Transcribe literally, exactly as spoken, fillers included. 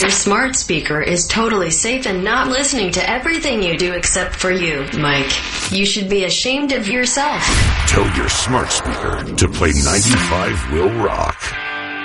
your smart speaker is totally safe and not listening to everything you do except for you, Mike. You should be ashamed of yourself. Tell your smart speaker to play ninety-five will rock.